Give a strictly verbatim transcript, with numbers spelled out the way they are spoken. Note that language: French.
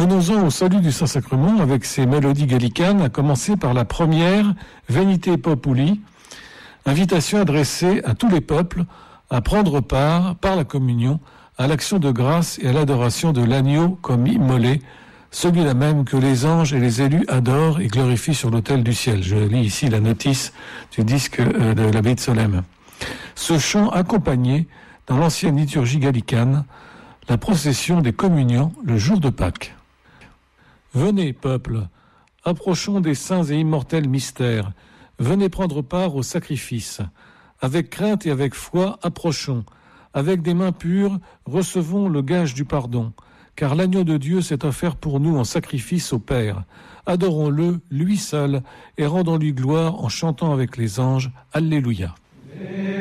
Venons-en au salut du Saint-Sacrement avec ses mélodies gallicanes, à commencer par la première, Venite Populi, invitation adressée à tous les peuples à prendre part, par la communion, à l'action de grâce et à l'adoration de l'agneau comme immolé, celui-là même que les anges et les élus adorent et glorifient sur l'autel du ciel. Je lis ici la notice du disque de l'abbaye de Solesmes. Ce chant accompagnait, dans l'ancienne liturgie gallicane, la procession des communions le jour de Pâques. Venez, peuple, approchons des saints et immortels mystères, venez prendre part au sacrifice. Avec crainte et avec foi, approchons. Avec des mains pures, recevons le gage du pardon, car l'agneau de Dieu s'est offert pour nous en sacrifice au Père. Adorons-le, lui seul, et rendons-lui gloire en chantant avec les anges. Alléluia.